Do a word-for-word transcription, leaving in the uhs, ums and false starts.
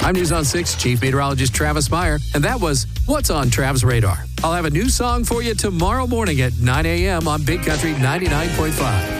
I'm News on six Chief Meteorologist Travis Meyer, and that was What's on Trav's Radar. I'll have a new song for you tomorrow morning at nine a.m. on Big Country ninety-nine point five.